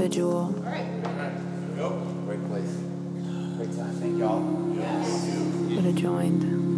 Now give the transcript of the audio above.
individual. Great place. Great time. Thank y'all. Would have joined.